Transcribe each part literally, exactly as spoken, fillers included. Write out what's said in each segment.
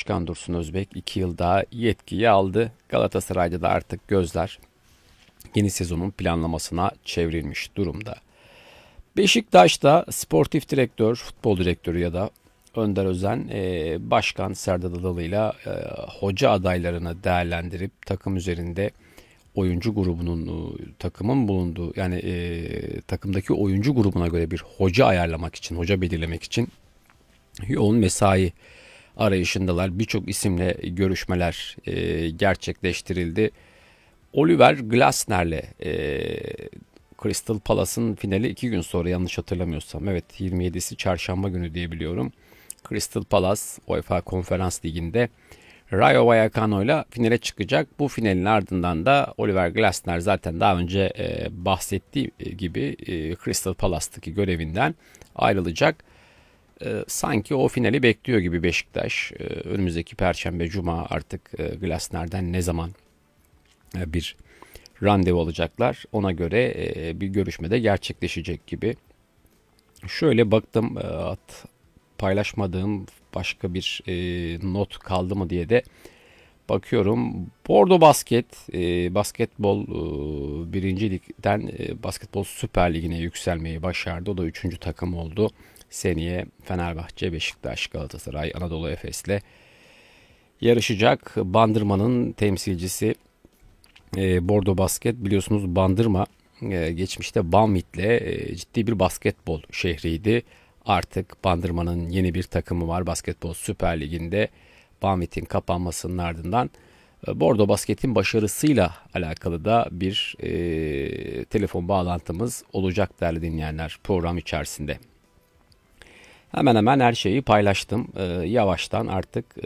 Başkan Dursun Özbek iki yıl daha yetkiyi aldı. Galatasaray'da da artık gözler yeni sezonun planlamasına çevrilmiş durumda. Beşiktaş'ta sportif direktör, futbol direktörü ya da Önder Özen, e, Başkan Serdar Adalı'yla e, hoca adaylarını değerlendirip takım üzerinde oyuncu grubunun e, takımın bulunduğu yani e, takımdaki oyuncu grubuna göre bir hoca ayarlamak için, hoca belirlemek için yoğun mesai arayışındalar. Birçok isimle görüşmeler e, gerçekleştirildi. Oliver Glasner'le e, Crystal Palace'ın finali iki gün sonra yanlış hatırlamıyorsam. Evet, yirmi yedisi çarşamba günü diye biliyorum. Crystal Palace UEFA Konferans Ligi'nde Rayo Vallecano ile finale çıkacak. Bu finalin ardından da Oliver Glasner zaten daha önce e, bahsettiği gibi e, Crystal Palace'taki görevinden ayrılacak. E, sanki o finali bekliyor gibi Beşiktaş. E, önümüzdeki Perşembe Cuma artık e, Glasner'den ne zaman e, bir randevu alacaklar. Ona göre e, bir görüşme de gerçekleşecek gibi. Şöyle baktım, e, at, paylaşmadığım başka bir e, not kaldı mı diye de bakıyorum. Bordo Basket, e, basketbol e, birinci ligden e, basketbol Süper Ligi'ne yükselmeyi başardı. O da üçüncü takım oldu. Seneye Fenerbahçe, Beşiktaş, Galatasaray, Anadolu Efes'le yarışacak. Bandırma'nın temsilcisi e, Bordo Basket, biliyorsunuz Bandırma e, geçmişte Banvit'le e, ciddi bir basketbol şehriydi. Artık Bandırma'nın yeni bir takımı var Basketbol Süper Ligi'nde. Banvit'in kapanmasının ardından e, Bordo Basket'in başarısıyla alakalı da bir e, telefon bağlantımız olacak değerli dinleyenler program içerisinde. Hemen hemen her şeyi paylaştım. E, yavaştan artık e,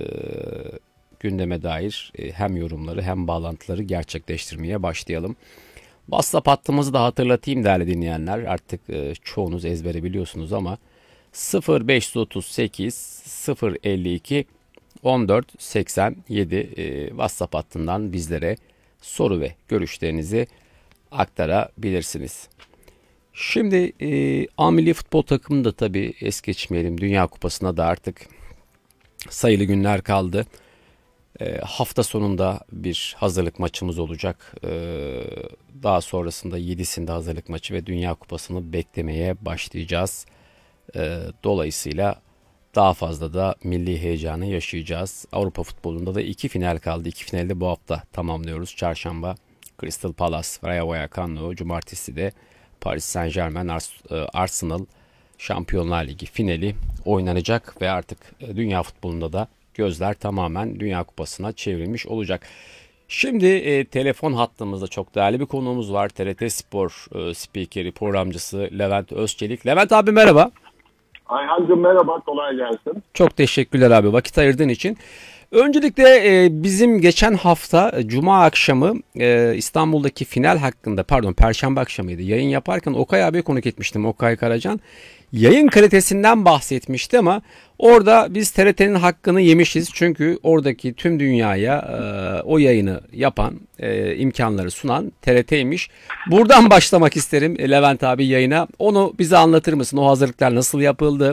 gündeme dair e, hem yorumları hem bağlantıları gerçekleştirmeye başlayalım. WhatsApp hattımızı da hatırlatayım değerli dinleyenler. Artık e, çoğunuz ezbere biliyorsunuz ama sıfır beş otuz sekiz sıfır elli iki on dört seksen yedi e, WhatsApp hattından bizlere soru ve görüşlerinizi aktarabilirsiniz. Şimdi e, A Milli Futbol takımını da tabii es geçmeyelim. Dünya Kupası'na da artık sayılı günler kaldı. E, hafta sonunda bir hazırlık maçımız olacak. E, daha sonrasında yedisinde hazırlık maçı ve Dünya Kupası'nı beklemeye başlayacağız. E, dolayısıyla daha fazla da milli heyecanı yaşayacağız. Avrupa futbolunda da iki final kaldı. İki finali de bu hafta tamamlıyoruz. Çarşamba Crystal Palace, Rayo Vallecano, cumartesi de Paris Saint-Germain, Arsenal Şampiyonlar Ligi finali oynanacak ve artık dünya futbolunda da gözler tamamen Dünya Kupası'na çevrilmiş olacak. Şimdi e, telefon hattımızda çok değerli bir konuğumuz var. T R T Spor e, spikeri, programcısı Levent Özçelik. Levent abi merhaba. Ayhancığım merhaba, kolay gelsin. Çok teşekkürler abi vakit ayırdığın için. Öncelikle e, bizim geçen hafta e, Cuma akşamı e, İstanbul'daki final hakkında, pardon Perşembe akşamıydı, yayın yaparken Okay abiye konuk etmiştim, Okay Karacan. Yayın kalitesinden bahsetmişti ama orada biz T R T'nin hakkını yemişiz. Çünkü oradaki tüm dünyaya e, o yayını yapan, e, imkanları sunan T R T'ymiş. Buradan başlamak isterim Levent abi yayına. Onu bize anlatır mısın? O hazırlıklar nasıl yapıldı?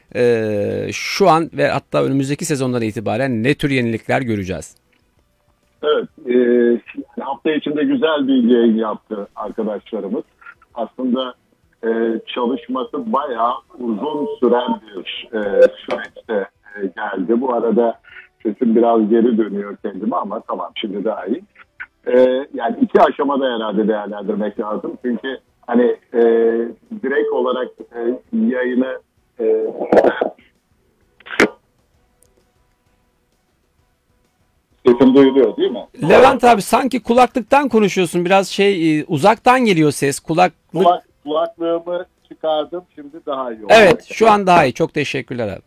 Ee, şu an ve hatta önümüzdeki sezondan itibaren ne tür yenilikler göreceğiz? Evet, e, hafta içinde güzel bir yayın yaptı arkadaşlarımız. Aslında e, çalışması bayağı uzun süren bir e, süreçte e, geldi. Bu arada sesim biraz geri dönüyor kendime ama tamam, şimdi daha iyi. E, yani iki aşamada herhalde değerlendirmek lazım. Çünkü hani e, direkt olarak e, yayını e, sesim duyuluyor değil mi? Levent abi sanki kulaklıktan konuşuyorsun. Biraz şey uzaktan geliyor ses. Kulaklık... Kulak, kulaklığımı çıkardım. Şimdi daha iyi oldu. Evet, şu an daha iyi. Çok teşekkürler abi.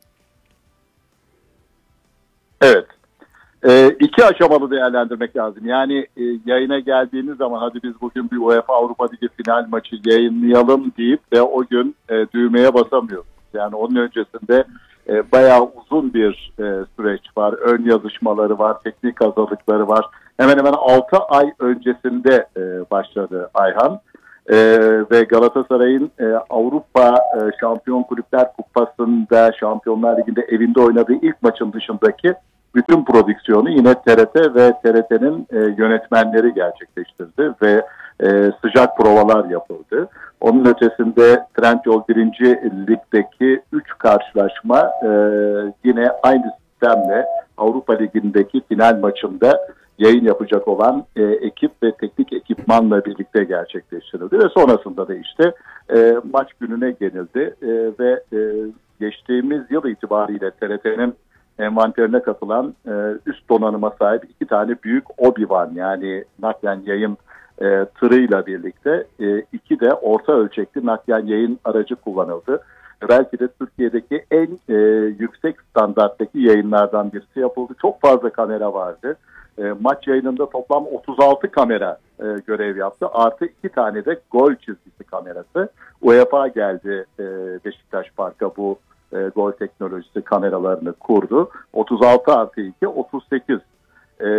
Evet. E, iki aşamalı değerlendirmek lazım. Yani e, yayına geldiğiniz zaman hadi biz bugün bir UEFA Avrupa Ligi final maçı yayınlayalım deyip ve o gün e, düğmeye basamıyoruz. Yani onun öncesinde e, bayağı uzun bir e, süreç var. Ön yazışmaları var, teknik hazırlıkları var. Hemen hemen altı ay öncesinde e, başladı Ayhan. E, ve Galatasaray'ın e, Avrupa e, Şampiyon Kulüpler Kupası'nda, Şampiyonlar Ligi'nde evinde oynadığı ilk maçın dışındaki bütün prodüksiyonu yine T R T ve T R T'nin e, yönetmenleri gerçekleştirdi ve e, sıcak provalar yapıldı. Onun ötesinde Trendyol birinci Lig'deki üç karşılaşma e, yine aynı sistemle Avrupa Ligi'ndeki final maçında yayın yapacak olan e, ekip ve teknik ekipmanla birlikte gerçekleştirildi ve sonrasında da işte e, maç gününe gelildi e, ve e, geçtiğimiz yıl itibariyle T R T'nin envanterine katılan e, üst donanıma sahip iki tane büyük Obi-Wan yani naklen yayın e, tırıyla birlikte e, iki de orta ölçekli naklen yayın aracı kullanıldı. Belki de Türkiye'deki en e, yüksek standarttaki yayınlardan birisi yapıldı. Çok fazla kamera vardı. E, maç yayınında toplam otuz altı kamera e, görev yaptı. Artı iki tane de gol çizgisi kamerası. UEFA geldi e, Beşiktaş Park'a bu e, gol teknolojisi kameralarını kurdu. otuz altı artı iki, otuz sekiz. E,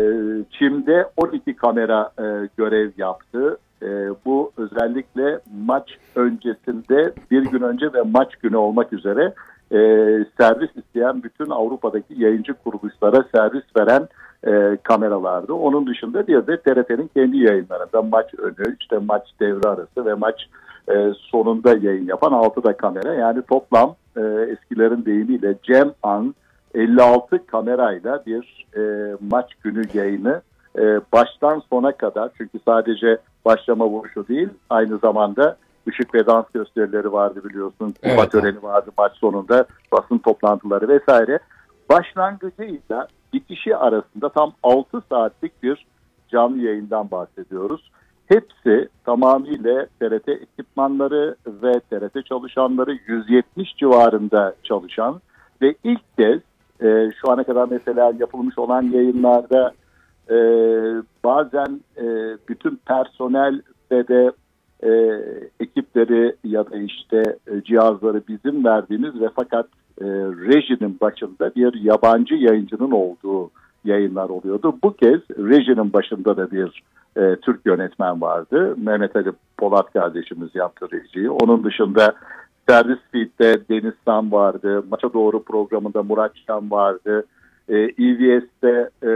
Çim'de on iki kamera e, görev yaptı. E, bu özellikle maç öncesinde bir gün önce ve maç günü olmak üzere e, servis isteyen bütün Avrupa'daki yayıncı kuruluşlara servis veren e, kameralardı. Onun dışında bir de T R T'nin kendi yayınlarında maç önü, işte maç devre arası ve maç e, sonunda yayın yapan altı da kamera. Yani toplam e, eskilerin deyimiyle Cem An elli altı kamerayla bir e, maç günü yayını e, baştan sona kadar, çünkü sadece başlama vuruşu değil, aynı zamanda ışık ve dans gösterileri vardı biliyorsun. Kupa Evet. töreni vardı maç sonunda, basın toplantıları vesaire. Başlangıcıyla bitişi arasında tam altı saatlik bir canlı yayından bahsediyoruz. Hepsi tamamıyla T R T ekipmanları ve T R T çalışanları, yüz yetmiş civarında çalışan ve ilk kez e, şu ana kadar mesela yapılmış olan yayınlarda e, bazen e, bütün personel ve de e, ekipleri ya da işte e, cihazları bizim verdiğimiz ve fakat e, rejinin başında bir yabancı yayıncının olduğu yayınlar oluyordu. Bu kez rejinin başında da bir e, Türk yönetmen vardı. Mehmet Ali Polat kardeşimiz yaptı rejiyi. Onun dışında servis feed'de Deniz San vardı. Maça Doğru programında Murat Şan vardı. E, E V S'te e,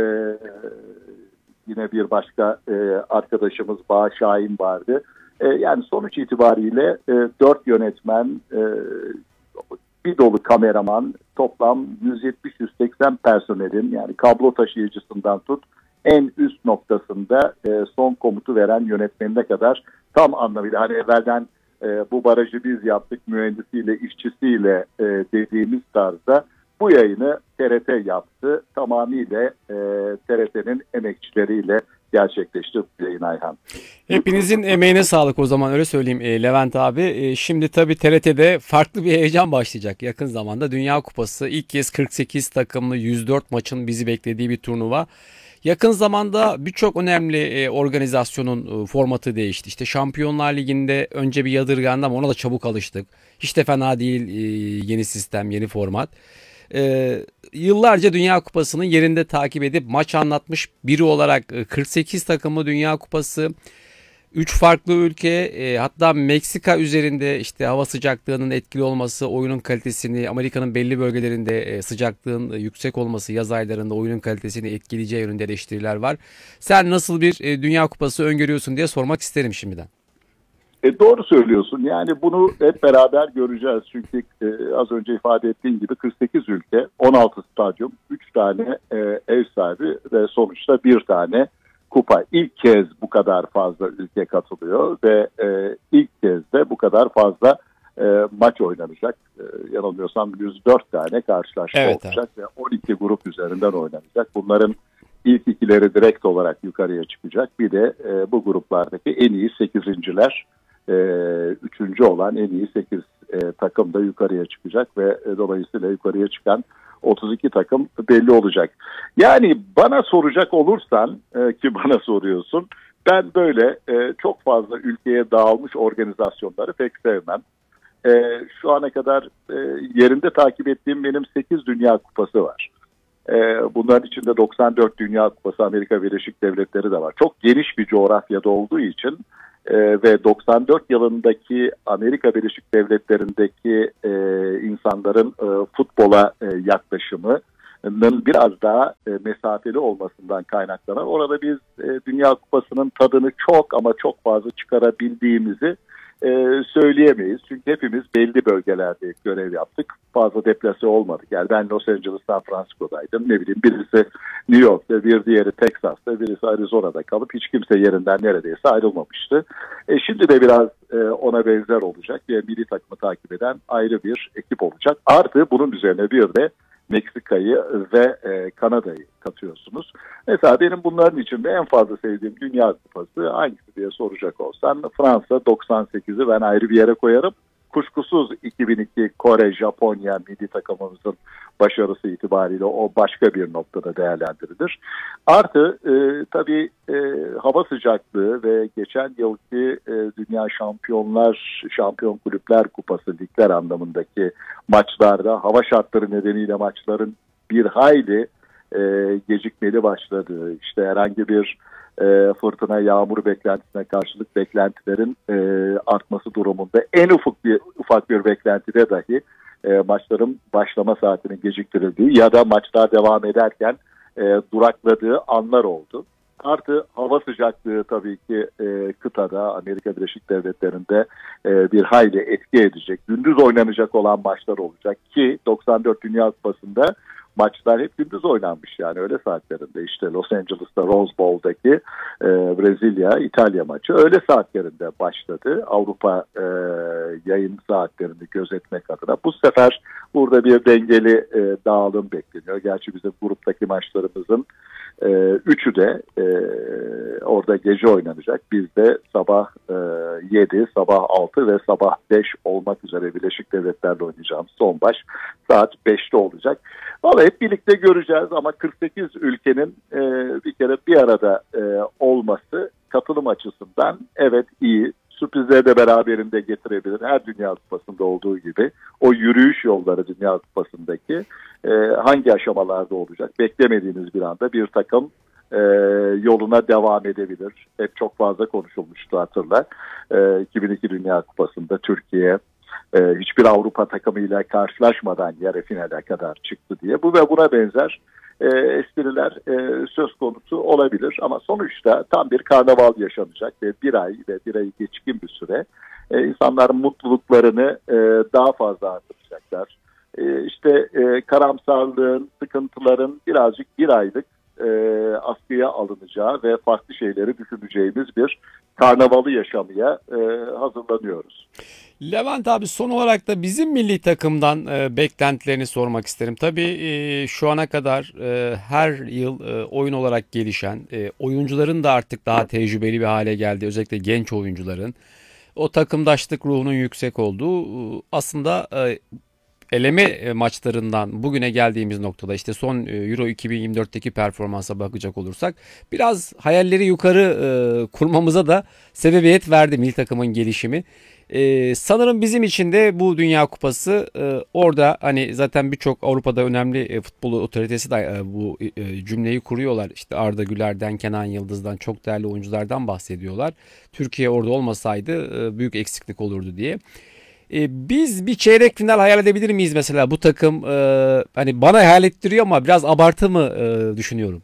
yine bir başka e, arkadaşımız Bağ Şahin vardı. E, yani sonuç itibariyle e, dört yönetmen, e, bir dolu kameraman, toplam yüz yetmiş yüz seksen personelin, yani kablo taşıyıcısından tut en üst noktasında e, son komutu veren yönetmenine kadar tam anlamıyla, hani evvelden e, bu barajı biz yaptık mühendisiyle işçisiyle e, dediğimiz tarzda bu yayını T R T yaptı. Tamamıyla e, T R T'nin emekçileriyle gerçekleşti yayın Ayhan. Hepinizin emeğine sağlık o zaman, öyle söyleyeyim e, Levent abi. E, şimdi tabii T R T'de farklı bir heyecan başlayacak yakın zamanda. Dünya Kupası ilk kez kırk sekiz takımlı yüz dört maçın bizi beklediği bir turnuva. Yakın zamanda birçok önemli e, organizasyonun e, formatı değişti. İşte Şampiyonlar Ligi'nde önce bir yadırgandı ama ona da çabuk alıştık. Hiç de fena değil e, yeni sistem, yeni format. Ee, yıllarca Dünya Kupası'nı yerinde takip edip maç anlatmış biri olarak e, kırk sekiz takımlı Dünya Kupası, üç farklı ülke, e, hatta Meksika üzerinde işte hava sıcaklığının etkili olması, oyunun kalitesini, Amerika'nın belli bölgelerinde e, sıcaklığın e, yüksek olması yaz aylarında oyunun kalitesini etkileyeceği yönünde eleştiriler var. Sen nasıl bir e, Dünya Kupası öngörüyorsun diye sormak isterim şimdiden. E doğru söylüyorsun. Yani bunu hep beraber göreceğiz. Çünkü e, az önce ifade ettiğim gibi kırk sekiz ülke, on altı stadyum, üç tane e, ev sahibi ve sonuçta bir tane kupa. İlk kez bu kadar fazla ülke katılıyor ve e, ilk kez de bu kadar fazla e, maç oynanacak. E, yanılmıyorsam yüz dört tane karşılaşma Evet, olacak ve on iki grup üzerinden oynanacak. Bunların ilk ikileri direkt olarak yukarıya çıkacak. Bir de e, bu gruplardaki en iyi sekizinciler, e, üçüncü olan en iyi sekiz e, takım da yukarıya çıkacak ve e, dolayısıyla yukarıya çıkan otuz iki takım belli olacak. Yani bana soracak olursan e, ki bana soruyorsun, ben böyle e, çok fazla ülkeye dağılmış organizasyonları pek sevmem. E, şu ana kadar e, yerinde takip ettiğim benim sekiz Dünya Kupası var. E, bunların içinde doksan dört Dünya Kupası Amerika Birleşik Devletleri de var. Çok geniş bir coğrafyada olduğu için e, ve doksan dört yılındaki Amerika Birleşik Devletleri'ndeki e, insanların e, futbola e, yaklaşımı biraz daha e, mesafeli olmasından kaynaklanan, orada biz e, Dünya Kupası'nın tadını çok ama çok fazla çıkarabildiğimizi e, söyleyemeyiz. Çünkü hepimiz belli bölgelerde görev yaptık. Fazla deplase olmadık. Yani ben Los Angeles, San Francisco'daydım. Ne bileyim, birisi New York'ta, bir diğeri Texas'ta, birisi Arizona'da kalıp hiç kimse yerinden neredeyse ayrılmamıştı. E, şimdi de biraz e, ona benzer olacak ve milli takımı takip eden ayrı bir ekip olacak. Artı bunun üzerine bir de Meksika'yı ve e, Kanada'yı katıyorsunuz. Mesela benim bunların içinde en fazla sevdiğim Dünya Kupası hangisi diye soracak olsan, Fransa doksan sekizi ben ayrı bir yere koyarım. Kuşkusuz iki bin iki Kore, Japonya milli takımımızın başarısı itibariyle o başka bir noktada değerlendirilir. Artı e, tabii e, hava sıcaklığı ve geçen yılki e, Dünya Şampiyonlar, Şampiyon Kulüpler Kupası ligler anlamındaki maçlarda hava şartları nedeniyle maçların bir hayli e, gecikmeli başladığı, işte herhangi bir e, fırtına, yağmur beklentisine karşılık beklentilerin e, artması durumunda en ufak bir ufak bir beklentide dahi e, maçların başlama saatinin geciktirildiği ya da maçlar devam ederken e, durakladığı anlar oldu. Artı hava sıcaklığı tabii ki e, kıtada, Amerika Birleşik Devletleri'nde e, bir hayli etki edecek. Gündüz oynanacak olan maçlar olacak ki doksan dört Dünya Kupası'nda maçlar hep gündüz oynanmış, yani öğle saatlerinde. İşte Los Angeles'ta Rose Bowl'daki e, Brezilya-İtalya maçı öğle saatlerinde başladı. Avrupa e, yayın saatlerini gözetmek adına. Bu sefer burada bir dengeli e, dağılım bekleniyor. Gerçi bizim gruptaki maçlarımızın e, üçü de e, orada gece oynanacak. Bizde sabah e, yedi, sabah altı ve sabah beş olmak üzere Birleşik Devletler'le oynayacağımız son baş saat beşte olacak. Vallahi hep birlikte göreceğiz ama kırk sekiz ülkenin e, bir kere bir arada e, olması katılım açısından evet iyi. Sürprizleri de beraberinde getirebilir. Her Dünya Kupası'nda olduğu gibi o yürüyüş yolları Dünya Kupası'ndaki e, hangi aşamalarda olacak? Beklemediğiniz bir anda bir takım e, yoluna devam edebilir. Hep çok fazla konuşulmuştu, hatırla. E, iki bin iki Dünya Kupası'nda Türkiye e, hiçbir Avrupa takımıyla karşılaşmadan yarı finale kadar çıktı diye. Bu ve buna benzer e, espriler e, söz konusu olabilir. Ama sonuçta tam bir karnaval yaşanacak ve bir ay ve bir ay geçkin bir süre e, insanların mutluluklarını e, daha fazla artıracaklar. E, işte e, karamsarlığın, sıkıntıların birazcık bir aylık e, askıya alınacağı ve farklı şeyleri düşüneceğimiz bir karnavalı yaşamaya e, hazırlanıyoruz. Levent abi, son olarak da bizim milli takımdan e, beklentilerini sormak isterim. Tabii e, şu ana kadar e, her yıl e, oyun olarak gelişen, e, oyuncuların da artık daha tecrübeli bir hale geldi. Özellikle genç oyuncuların. O takımdaşlık ruhunun yüksek olduğu e, aslında e, eleme e, maçlarından bugüne geldiğimiz noktada, işte son e, Euro iki bin yirmi dörtteki performansa bakacak olursak biraz hayalleri yukarı e, kurmamıza da sebebiyet verdi milli takımın gelişimi. Ee, sanırım bizim için de bu Dünya Kupası e, orada, hani zaten birçok Avrupa'da önemli e, futbol otoritesi de e, bu e, cümleyi kuruyorlar. İşte Arda Güler'den, Kenan Yıldız'dan, çok değerli oyunculardan bahsediyorlar. Türkiye orada olmasaydı e, büyük eksiklik olurdu diye. E, biz bir çeyrek final hayal edebilir miyiz mesela? Bu takım e, hani bana hayal ettiriyor ama biraz abartı mı e, düşünüyorum?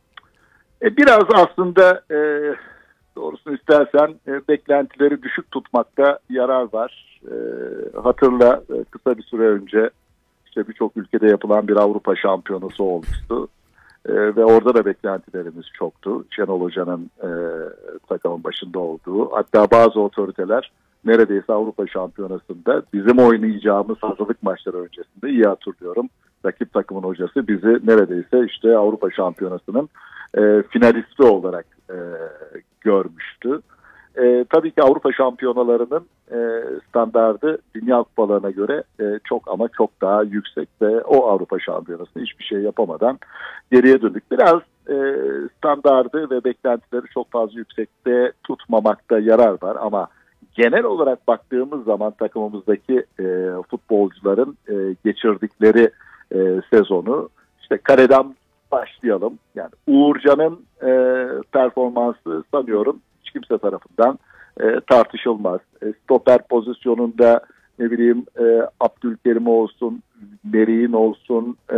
E, biraz aslında e, doğrusunu istersen e, beklentileri düşük tutmakta yarar var. E, hatırla e, kısa bir süre önce işte birçok ülkede yapılan bir Avrupa Şampiyonası olmuştu. E, ve orada da beklentilerimiz çoktu. Şenol Hoca'nın e, takımın başında olduğu. Hatta bazı otoriteler neredeyse Avrupa Şampiyonası'nda bizim oynayacağımız hazırlık maçları öncesinde, iyi hatırlıyorum, rakip takımın hocası bizi neredeyse işte Avrupa Şampiyonası'nın e, finalisti olarak e, görmüştü. E, tabii ki Avrupa Şampiyonalarının e, standardı Dünya Kupalarına göre e, çok ama çok daha yüksek ve o Avrupa Şampiyonası'nda hiçbir şey yapamadan geriye döndük. Biraz e, standardı ve beklentileri çok fazla yüksekte tutmamakta yarar var ama genel olarak baktığımız zaman takımımızdaki e, futbolcuların e, geçirdikleri e, sezonu, işte kaleden başlayalım. Yani Uğurcan'ın e, performansı sanıyorum hiç kimse tarafından e, tartışılmaz. E, stoper pozisyonunda ne bileyim e, Abdülkerim olsun Meri'nin olsun e,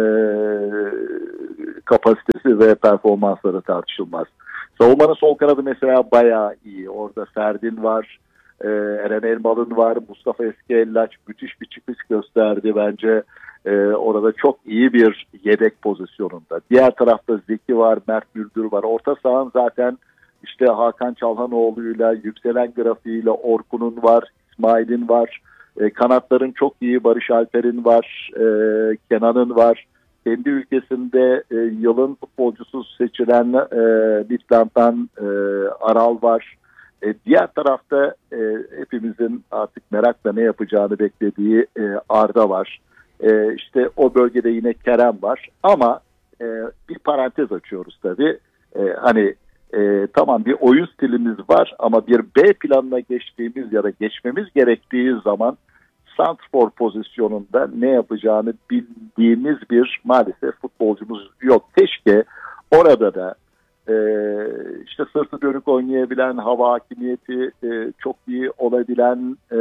kapasitesi ve performansları tartışılmaz. Savunmanın sol kanadı mesela bayağı iyi. Orada Ferdin var, e, Eren Elmalı'nın var, Mustafa Eskiellaç müthiş bir çıkış gösterdi bence. E, orada çok iyi bir yedek pozisyonunda. Diğer tarafta Zeki var, Mert Müldür var. Orta sahanın zaten işte Hakan Çalhanoğlu'yla, yükselen grafiğiyle Orkun'un var, İsmail'in var. E, kanatların çok iyi, Barış Alper'in var, e, Kenan'ın var. Kendi ülkesinde e, yılın futbolcusu seçilen e, Midland'dan e, Aral var. E, diğer tarafta e, hepimizin artık merakla ne yapacağını beklediği e, Arda var. E, işte o bölgede yine Kerem var. Ama e, bir parantez açıyoruz tabii. E, hani e, tamam bir oyun stilimiz var ama bir B planına geçtiğimiz ya da geçmemiz gerektiği zaman santrfor pozisyonunda ne yapacağını bildiğimiz bir maalesef futbolcumuz yok. Keşke orada da e, işte sırtı dönük oynayabilen, hava hakimiyeti e, çok iyi olabilen, e,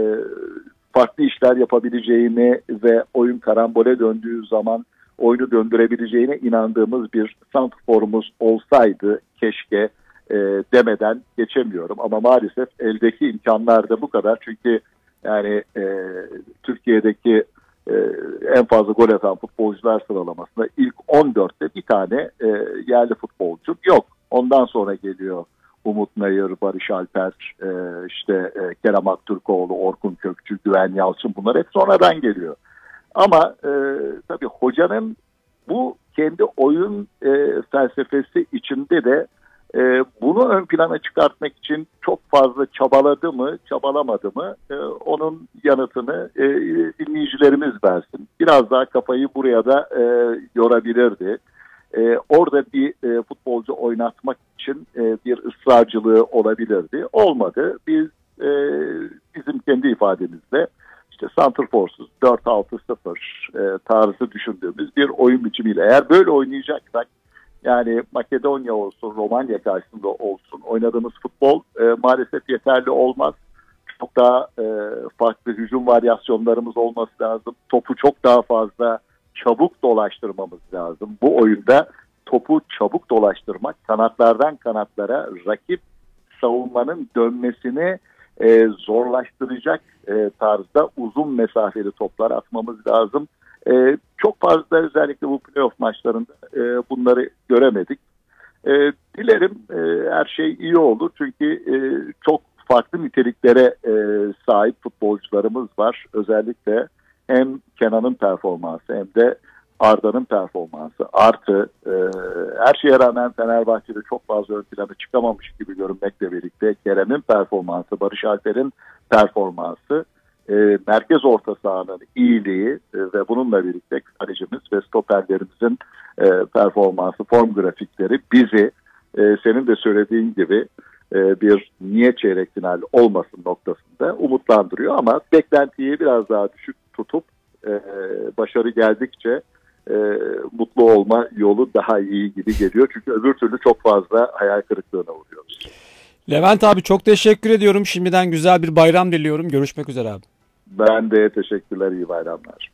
farklı işler yapabileceğini ve oyun karambole döndüğü zaman oyunu döndürebileceğine inandığımız bir santrforumuz olsaydı keşke e, demeden geçemiyorum. Ama maalesef eldeki imkanlar da bu kadar. Çünkü yani e, Türkiye'deki e, en fazla gol atan futbolcular sıralamasında ilk on dörtte bir tane e, yerli futbolcu yok. Ondan sonra geliyor Umut Nayır, Barış Alper, e, işte e, Kerem Aktürkoğlu, Orkun Kökçü, Güven Yalçın, bunlar hep sonradan geliyor. Ama e, tabii hocanın bu kendi oyun e, felsefesi içinde de e, bunu ön plana çıkartmak için çok fazla çabaladı mı, çabalamadı mı e, onun yanıtını e, dinleyicilerimiz versin. Biraz daha kafayı buraya da e, yorabilirdi. E, orada bir e, futbolcu oynatmak için e, bir ısrarcılığı olabilirdi. Olmadı. Biz e, bizim kendi ifademizle işte santrforsuz dört altı sıfır e, tarzı düşündüğümüz bir oyun biçimiyle eğer böyle oynayacaksak, yani Makedonya olsun, Romanya karşısında olsun oynadığımız futbol e, maalesef yeterli olmaz. Çok daha e, farklı hücum varyasyonlarımız olması lazım. Topu çok daha fazla çabuk dolaştırmamız lazım. Bu oyunda topu çabuk dolaştırmak, kanatlardan kanatlara rakip savunmanın dönmesini e, zorlaştıracak e, tarzda uzun mesafeli toplar atmamız lazım. E, çok fazla özellikle bu playoff maçlarında e, bunları göremedik. E, dilerim e, her şey iyi olur. Çünkü e, çok farklı niteliklere e, sahip futbolcularımız var. Özellikle hem Kenan'ın performansı hem de Arda'nın performansı artı e, her şeye rağmen Fenerbahçe'de çok fazla ön plana çıkamamış gibi görünmekle birlikte Kerem'in performansı, Barış Alper'in performansı, e, merkez orta sahanın iyiliği e, ve bununla birlikte kalecimiz ve stoperlerimizin e, performansı, form grafikleri bizi e, senin de söylediğin gibi e, bir niye çeyrek final olmasın noktasında umutlandırıyor ama beklentiyi biraz daha düşük tutup e, başarı geldikçe e, mutlu olma yolu daha iyi gibi geliyor. Çünkü öbür türlü çok fazla hayal kırıklığına uğruyoruz. Levent abi çok teşekkür ediyorum. Şimdiden güzel bir bayram diliyorum. Görüşmek üzere abi. Ben de teşekkürler, iyi bayramlar.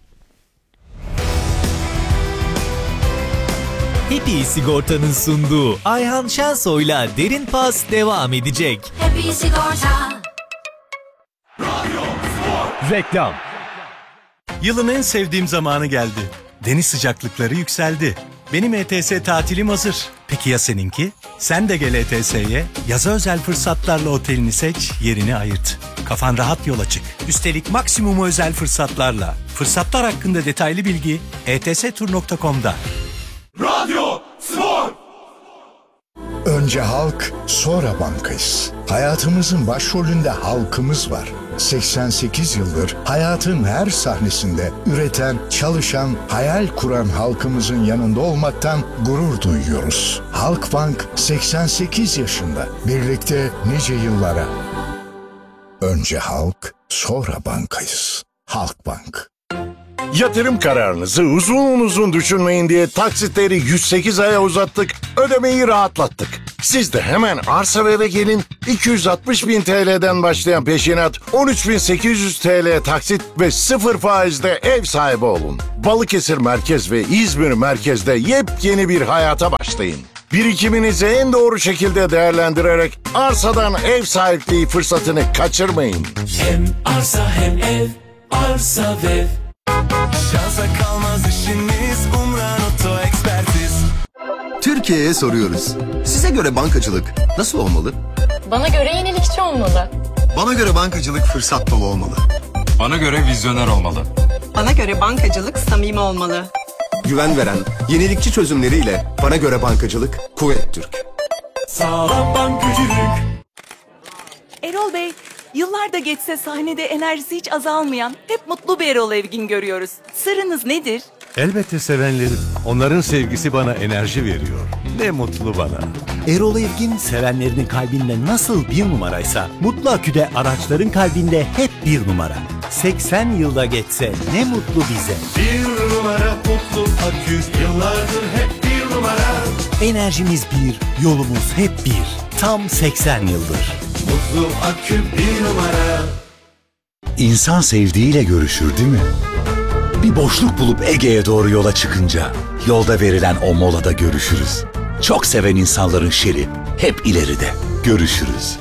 Happy Sigorta'nın sunduğu Ayhan Şensoy'la Derin Pas devam edecek. Happy Sigorta. Reklam. Yılın en sevdiğim zamanı geldi. Deniz sıcaklıkları yükseldi. Benim E T S tatilim hazır. Peki ya seninki? Sen de gel E T S'ye. Yaza özel fırsatlarla otelini seç, yerini ayırt. Kafan rahat yola çık. Üstelik maksimumu özel fırsatlarla. Fırsatlar hakkında detaylı bilgi e t s tur nokta com'da. Radyo Spor. Önce halk, sonra bankayız. Hayatımızın başrolünde halkımız var. seksen sekiz yıldır hayatın her sahnesinde üreten, çalışan, hayal kuran halkımızın yanında olmaktan gurur duyuyoruz. Halkbank seksen sekiz yaşında. Birlikte nice yıllara. Önce halk, sonra bankayız. Halkbank. Yatırım kararınızı uzun uzun düşünmeyin diye taksitleri yüz sekiz aya uzattık, ödemeyi rahatlattık. Siz de hemen Arsa ve eve gelin. iki yüz altmış bin T L'den başlayan peşinat, on üç bin sekiz yüz T L taksit ve sıfır faizde ev sahibi olun. Balıkesir Merkez ve İzmir Merkez'de yepyeni bir hayata başlayın. Birikiminizi en doğru şekilde değerlendirerek arsadan ev sahipliği fırsatını kaçırmayın. Hem arsa hem ev, arsa ve ev. Şansa kalmaz işiniz, Umran Oto Ekspertiz. Türkiye'ye soruyoruz. Size göre bankacılık nasıl olmalı? Bana göre yenilikçi olmalı. Bana göre bankacılık fırsat dolu olmalı. Bana göre vizyoner olmalı. Bana göre bankacılık samimi olmalı. Güven veren, yenilikçi çözümleriyle bana göre bankacılık Kuvvet Türk. Sağlam bankacılık. Erol Bey, yıllar da geçse sahnede enerjisi hiç azalmayan, hep mutlu bir Erol Evgin görüyoruz. Sırrınız nedir? Elbette sevenlerim. Onların sevgisi bana enerji veriyor. Ne mutlu bana. Erol Evgin sevenlerinin kalbinde nasıl bir numaraysa Mutlu Akü'de araçların kalbinde hep bir numara. seksen yılda geçse ne mutlu bize. Bir numara Mutlu Akü, yıllardır hep bir numara. Enerjimiz bir, yolumuz hep bir. Tam seksen yıldır. Mutlu Akü bir numara. İnsan sevdiğiyle görüşür değil mi? Bir boşluk bulup Ege'ye doğru yola çıkınca yolda verilen o molada görüşürüz. Çok seven insanların şeri hep ileride. Görüşürüz.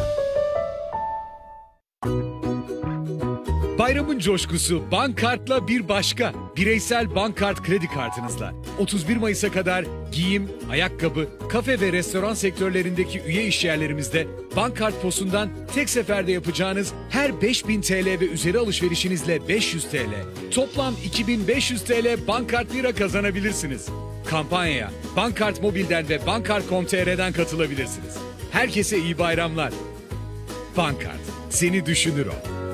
Bayramın coşkusu Bankkart'la bir başka. Bireysel Bankkart kredi kartınızla otuz bir Mayıs'a kadar giyim, ayakkabı, kafe ve restoran sektörlerindeki üye işyerlerimizde Bankkart posundan tek seferde yapacağınız her beş bin T L ve üzeri alışverişinizle beş yüz T L, toplam iki bin beş yüz T L Bankkart lira kazanabilirsiniz. Kampanyaya Bankkart Mobil'den ve bankkart nokta com nokta t r'den katılabilirsiniz. Herkese iyi bayramlar. Bankkart, seni düşünür o.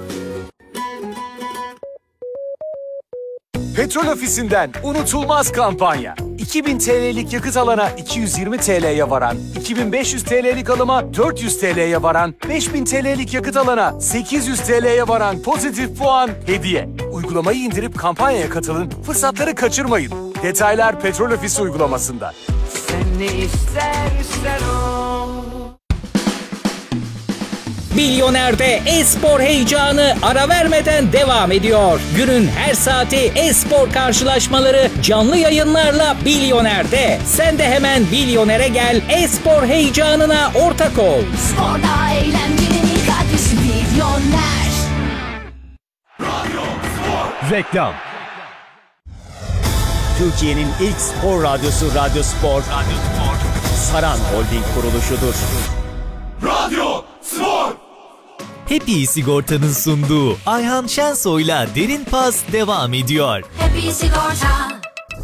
Petrol Ofisi'nden unutulmaz kampanya. iki bin T L'lik yakıt alana iki yüz yirmi T L'ye varan, iki bin beş yüz T L'lik alıma dört yüz T L'ye varan, beş bin T L'lik yakıt alana sekiz yüz T L'ye varan pozitif puan hediye. Uygulamayı indirip kampanyaya katılın, fırsatları kaçırmayın. Detaylar Petrol Ofisi uygulamasında. Sen ne istersen o. Milyoner'de e-spor heyecanı ara vermeden devam ediyor. Günün her saati e-spor karşılaşmaları canlı yayınlarla Milyoner'de. Sen de hemen Milyoner'e gel, e-spor heyecanına ortak ol. Sporda eğlencenin ilk adresi Milyoner. Radyo Spor. Reklam. Türkiye'nin ilk spor radyosu Radyo Spor. Radyo Spor. Saran Holding kuruluşudur. Radyo Spor. Happy Sigorta'nın sunduğu Ayhan Şensoy'la Derin Pas devam ediyor. Happy Sigorta.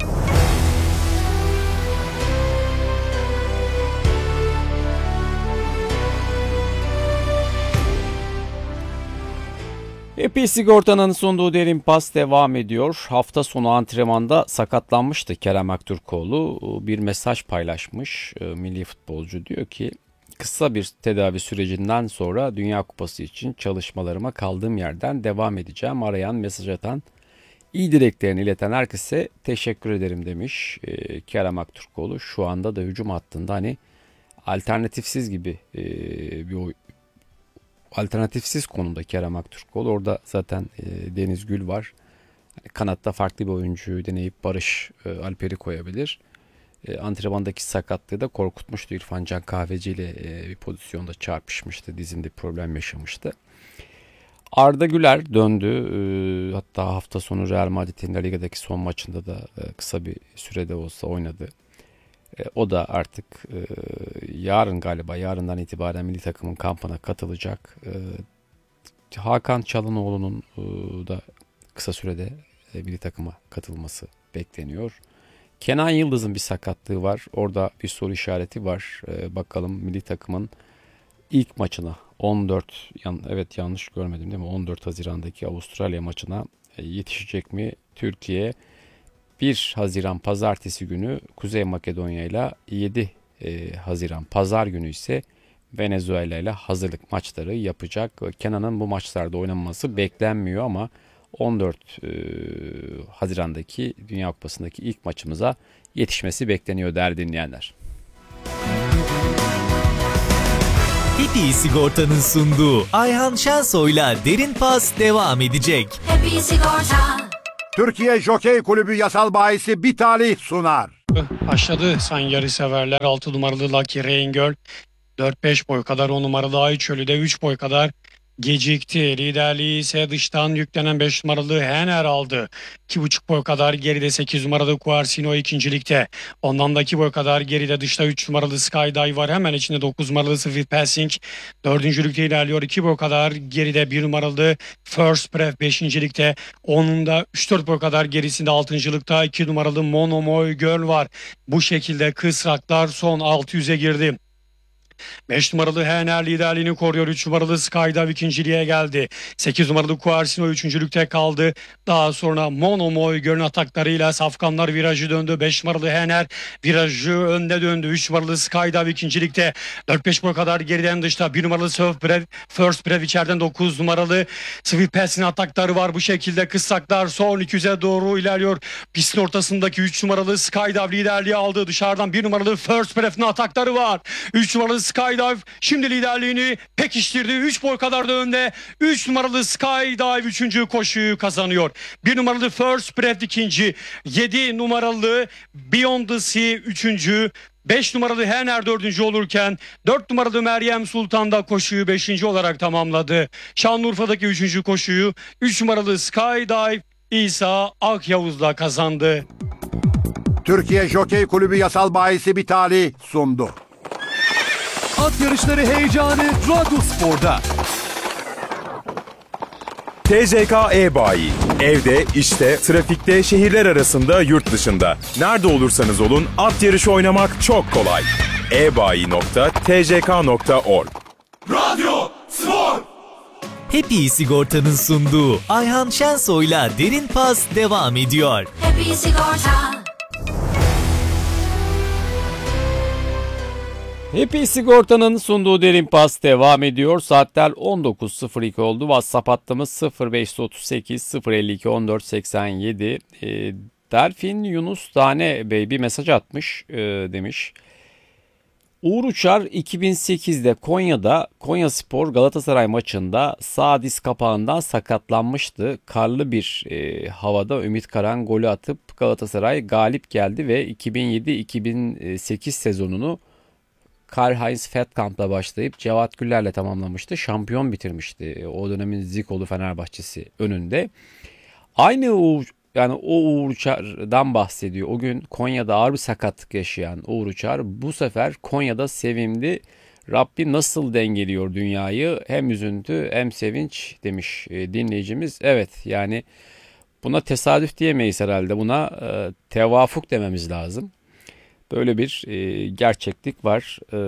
Happy Sigorta'nın sunduğu Derin Pas devam ediyor. Hafta sonu antrenmanda sakatlanmıştı Kerem Aktürkoğlu. Bir mesaj paylaşmış milli futbolcu, diyor ki kısa bir tedavi sürecinden sonra Dünya Kupası için çalışmalarıma kaldığım yerden devam edeceğim. Arayan, mesaj atan, iyi dileklerini ileten herkese teşekkür ederim demiş e, Kerem Aktürkoğlu. Şu anda da hücum hattında hani alternatifsiz gibi e, bir oy, alternatifsiz konumda Kerem Aktürkoğlu. Orada zaten e, Deniz Gül var. Yani kanatta farklı bir oyuncuyu deneyip Barış e, Alper'i koyabilir. E, antrenmandaki sakatlığı da korkutmuştu. İrfan Can Kahveci ile e, bir pozisyonda çarpışmıştı. Dizinde problem yaşamıştı. Arda Güler döndü. E, hatta hafta sonu Real Madrid'in La Liga'daki son maçında da e, kısa bir sürede olsa oynadı. E, o da artık e, yarın galiba yarından itibaren milli takımın kampına katılacak. E, Hakan Çalhanoğlu'nun e, da kısa sürede e, milli takıma katılması bekleniyor. Kenan Yıldız'ın bir sakatlığı var. Orada bir soru işareti var. Ee, bakalım milli takımın ilk maçına on dört yan, evet yanlış görmedim değil mi? on dört Haziran'daki Avustralya maçına e, yetişecek mi? Türkiye bir Haziran Pazartesi günü Kuzey Makedonya ile yedi Haziran Pazar günü ise Venezuela ile hazırlık maçları yapacak. Kenan'ın bu maçlarda oynanması beklenmiyor ama on dört Haziran'daki Dünya Kupası'ndaki ilk maçımıza yetişmesi bekleniyor değerli dinleyenler. Happy Sigorta'nın sunduğu Ayhan Şensoy'la Derin Pas devam edecek. Happy Sigorta. Türkiye Jokey Kulübü yasal bahisi bir talih sunar. Başladı sayın yarı severler. altı numaralı Lucky Rain Girl dört beş boy kadar, on numaralı Ay Çölü'de üç boy kadar gecikti. Liderliği ise dıştan yüklenen beş numaralı Hener aldı. iki buçuk boy kadar geride sekiz numaralı Quarcino ikincilikte. Ondan da iki boy kadar geride dışta üç numaralı Skydive var. Hemen içinde dokuz numaralı Swift Passing dördüncülükte ilerliyor. iki boy kadar geride bir numaralı First Breath beşincilikte. Onun da üç dört boy kadar gerisinde altıncılıkta iki numaralı Monomoy Girl var. Bu şekilde kısraklar son altı yüze girdi. beş numaralı Hener liderliğini koruyor. üç numaralı Skydive ikinciliğe geldi. sekiz numaralı Quarcino üçüncülükte kaldı. Daha sonra Monomoy Girl'ün ataklarıyla safkanlar virajı döndü. beş numaralı Hener virajı önde döndü. üç numaralı Skydive ikincilikte. dört beş boy kadar geriden dışta. bir numaralı Surf Breath, First Breath içeriden dokuz numaralı Swift Pass'in atakları var. Bu şekilde kıssaklar son iki yüze doğru ilerliyor. Pistin ortasındaki üç numaralı Skydive liderliği aldı. Dışarıdan bir numaralı First Breath'in atakları var. üç numaralı Skydive şimdi liderliğini pekiştirdi. üç boy kadar da önde. üç numaralı Skydive üçüncü koşuyu kazanıyor. bir numaralı First Breath ikinci. yedi numaralı Beyond the Sea üçüncü. beş numaralı Hener dördüncü olurken dört numaralı Meryem Sultan da koşuyu beşinci olarak tamamladı. Şanlıurfa'daki üçüncü koşuyu üç numaralı Skydive İsa Akyavuz'la kazandı. Türkiye Jokey Kulübü yasal bahisi bir talih sundu. At yarışları heyecanı Drago Spor'da. T J K E-Bayi. Evde, işte, trafikte, şehirler arasında, yurt dışında. Nerede olursanız olun at yarışı oynamak çok kolay. e-bayi nokta t j k nokta org. Radyo Spor. Happy Sigorta'nın sunduğu Ayhan Şensoy'la Derin Pas devam ediyor. Happy Sigorta. Happy Sigorta'nın sunduğu Derin Pas devam ediyor. Saatler on dokuz sıfır iki oldu. WhatsApp hattımız sıfır beş otuz sekiz sıfır elli iki on dört seksen yedi. E, Delfin Yunus Tane Bey bir mesaj atmış, e, demiş. Uğur Uçar iki bin sekizde Konya'da Konyaspor Galatasaray maçında sağ diz kapağından sakatlanmıştı. Karlı bir e, havada Ümit Karan golü atıp Galatasaray galip geldi ve iki bin yedi iki bin sekiz sezonunu Karl-Heinz Fettkamp'la başlayıp Cevat Güller'le tamamlamıştı. Şampiyon bitirmişti. O dönemin Zikolu Fenerbahçesi önünde. Aynı Uğur, yani o Uğur Uçar'dan bahsediyor. O gün Konya'da ağır bir sakatlık yaşayan Uğur Uçar bu sefer Konya'da sevindi. Rabbim nasıl dengeliyor dünyayı, hem üzüntü hem sevinç demiş dinleyicimiz. Evet, yani buna tesadüf diyemeyiz herhalde. Buna e, tevafuk dememiz lazım. Böyle bir e, gerçeklik var. E,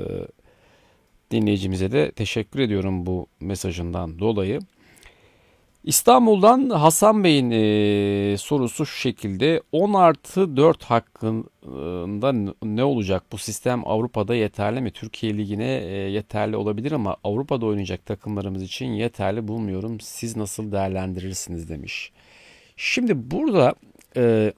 dinleyicimize de teşekkür ediyorum bu mesajından dolayı. İstanbul'dan Hasan Bey'in e, sorusu şu şekilde. on artı dört hakkında ne olacak? Bu sistem Avrupa'da yeterli mi? Türkiye Ligi'ne e, yeterli olabilir ama Avrupa'da oynayacak takımlarımız için yeterli bulmuyorum. Siz nasıl değerlendirirsiniz demiş. Şimdi burada e,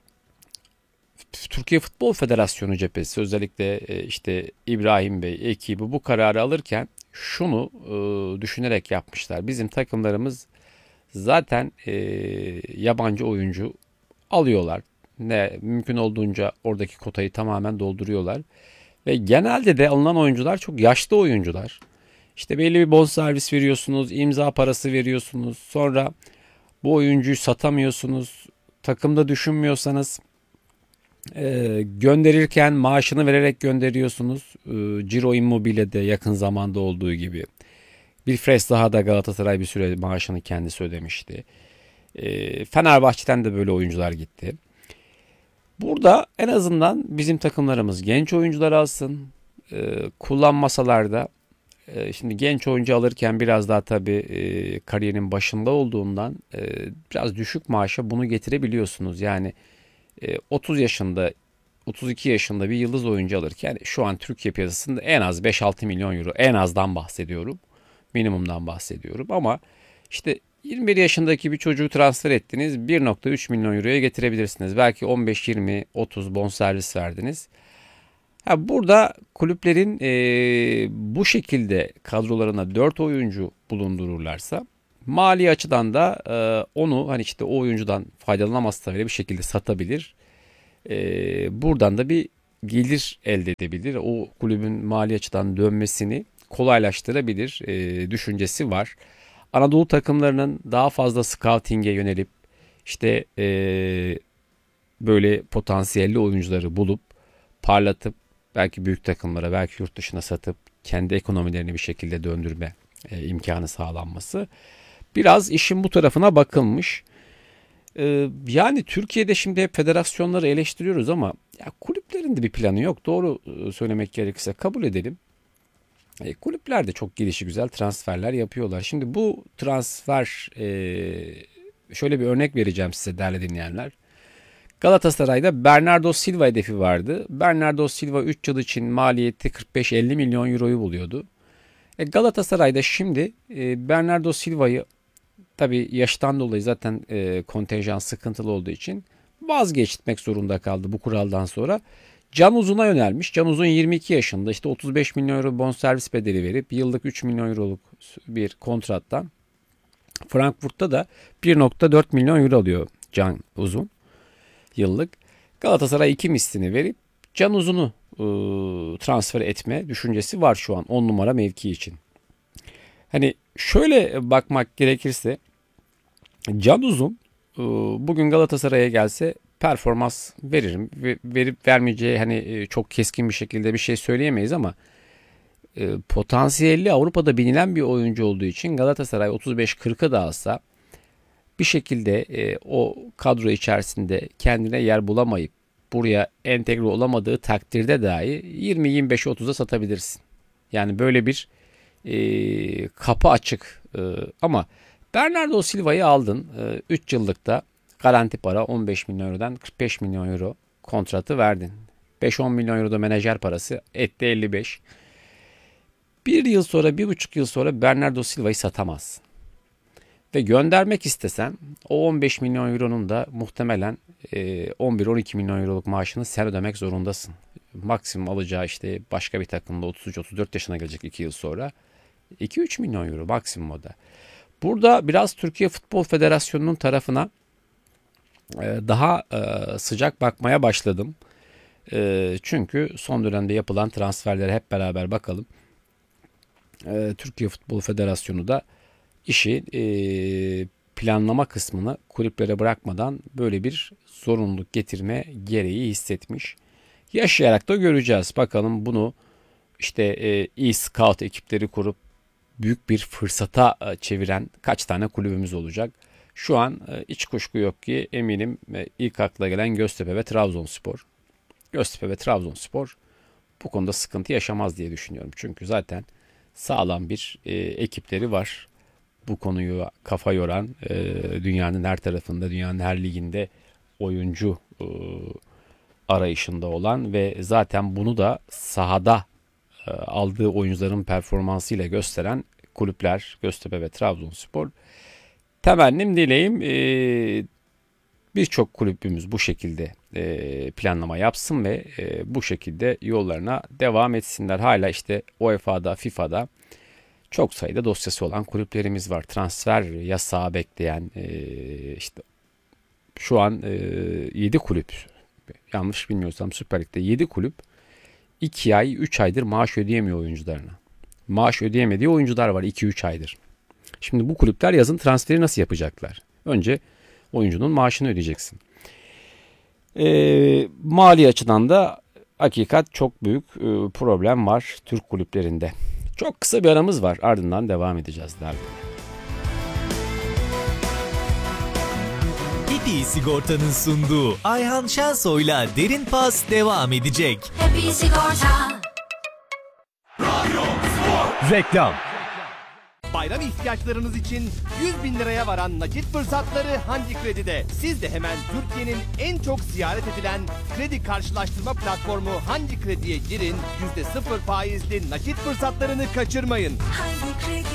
Türkiye Futbol Federasyonu cephesi, özellikle işte İbrahim Bey ekibi bu kararı alırken şunu e, düşünerek yapmışlar. Bizim takımlarımız zaten e, yabancı oyuncu alıyorlar. Ne mümkün olduğunca oradaki kotayı tamamen dolduruyorlar. Ve genelde de alınan oyuncular çok yaşlı oyuncular. İşte belli bir bonservis veriyorsunuz, imza parası veriyorsunuz. Sonra bu oyuncuyu satamıyorsunuz. Takımda düşünmüyorsanız e, gönderirken maaşını vererek gönderiyorsunuz. E, Ciro Immobile'de yakın zamanda olduğu gibi. Bir Fres daha da Galatasaray bir süre maaşını kendisi ödemişti. E, Fenerbahçe'den de böyle oyuncular gitti. Burada en azından bizim takımlarımız genç oyuncular alsın. E, kullanmasalar da e, şimdi genç oyuncu alırken biraz daha tabii e, kariyerin başında olduğundan e, biraz düşük maaşa bunu getirebiliyorsunuz. Yani e, otuz yaşında otuz iki yaşında bir yıldız oyuncu alırken şu an Türkiye piyasasında en az beş altı milyon euro, en azdan bahsediyorum. Minimumdan bahsediyorum ama işte yirmi bir yaşındaki bir çocuğu transfer ettiniz, bir nokta üç milyon euroya getirebilirsiniz. Belki on beş yirmi otuz bonservis verdiniz. Ha, burada kulüplerin e, bu şekilde kadrolarına dört oyuncu bulundururlarsa mali açıdan da e, onu hani işte o oyuncudan faydalanamazsa bile bir şekilde satabilir. E, buradan da bir gelir elde edebilir. O kulübün mali açıdan dönmesini kolaylaştırabilir e, düşüncesi var. Anadolu takımlarının daha fazla scouting'e yönelip işte e, böyle potansiyelli oyuncuları bulup parlatıp belki büyük takımlara belki yurt dışına satıp kendi ekonomilerini bir şekilde döndürme e, imkanı sağlanması. Biraz işin bu tarafına bakılmış. E, yani Türkiye'de şimdi hep federasyonları eleştiriyoruz ama ya kulüplerin de bir planı yok. Doğru söylemek gerekirse kabul edelim. E, kulüpler de çok gelişigüzel transferler yapıyorlar. Şimdi bu transfer e, şöyle bir örnek vereceğim size değerli dinleyenler. Galatasaray'da Bernardo Silva hedefi vardı. Bernardo Silva üç yıl için maliyeti kırk beş elli milyon euroyu buluyordu. E, Galatasaray'da şimdi e, Bernardo Silva'yı tabii yaştan dolayı zaten e, kontenjan sıkıntılı olduğu için vazgeçmek zorunda kaldı bu kuraldan sonra. Can Uzun'a yönelmiş. Can Uzun yirmi iki yaşında, işte otuz beş milyon euro bonservis bedeli verip yıllık üç milyon euroluk bir kontrattan Frankfurt'ta da bir nokta dört milyon euro alıyor Can Uzun yıllık. Galatasaray iki mislini verip Can Uzun'u e, transfer etme düşüncesi var şu an on numara mevki için. Hani şöyle bakmak gerekirse Can Uzun e, bugün Galatasaray'a gelse performans veririm. Verip vermeyeceği hani çok keskin bir şekilde bir şey söyleyemeyiz ama e, potansiyelli Avrupa'da bilinen bir oyuncu olduğu için Galatasaray otuz beş kırka da alsa bir şekilde e, o kadro içerisinde kendine yer bulamayıp buraya entegre olamadığı takdirde dahi yirmi yirmi beş otuza satabilirsin. Yani böyle bir e, kapı açık e, ama Bernardo Silva'yı aldın e, üç yıllıkta garanti para on beş milyon eurodan kırk beş milyon euro kontratı verdin. beş on milyon euro da menajer parası etti elli beş. Bir yıl sonra, bir buçuk yıl sonra Bernardo Silva'yı satamazsın. Ve göndermek istesen o on beş milyon euronun da muhtemelen on bir on iki milyon euroluk maaşını sen ödemek zorundasın. Maksimum alacağı işte başka bir takımda otuz üç otuz dört yaşına gelecek iki yıl sonra iki üç milyon euro maksimum o da. Burada biraz Türkiye Futbol Federasyonu'nun tarafına daha sıcak bakmaya başladım. Çünkü son dönemde yapılan transferlere hep beraber bakalım. Türkiye Futbol Federasyonu da işi planlama kısmını kulüplere bırakmadan böyle bir zorunluluk getirme gereği hissetmiş. Yaşayarak da göreceğiz. Bakalım bunu işte iyi scout ekipleri kurup büyük bir fırsata çeviren kaç tane kulübümüz olacak. Şu an hiç kuşku yok ki eminim ilk akla gelen Göztepe ve Trabzonspor. Göztepe ve Trabzonspor bu konuda sıkıntı yaşamaz diye düşünüyorum. Çünkü zaten sağlam bir e, ekipleri var. Bu konuyu kafa yoran e, dünyanın her tarafında, dünyanın her liginde oyuncu e, arayışında olan ve zaten bunu da sahada e, aldığı oyuncuların performansıyla gösteren kulüpler Göztepe ve Trabzonspor. Temennim dileğim e, birçok kulübümüz bu şekilde e, planlama yapsın ve e, bu şekilde yollarına devam etsinler. Hala işte U E F A'da, FIFA'da çok sayıda dosyası olan kulüplerimiz var. Transfer yasağı bekleyen e, işte şu an e, yedi kulüp, yanlış bilmiyorsam Süper Lig'de yedi kulüp iki ay üç aydır maaş ödeyemiyor oyuncularına. Maaş ödeyemediği oyuncular var iki üç aydır. Şimdi bu kulüpler yazın transferi nasıl yapacaklar? Önce oyuncunun maaşını ödeyeceksin. E, mali açıdan da hakikat çok büyük e, problem var Türk kulüplerinde. Çok kısa bir aramız var. Ardından devam edeceğiz derdim. Happy Sigorta'nın sunduğu Ayhan Şensoy'la Derin Pas devam edecek. Happy Sigorta. Reklam. Bayram ihtiyaçlarınız için yüz bin liraya varan nakit fırsatları Hangi Kredi'de. Siz de hemen Türkiye'nin en çok ziyaret edilen kredi karşılaştırma platformu Hangi Kredi'ye girin, yüzde sıfır faizli nakit fırsatlarını kaçırmayın. Hangi Kredi?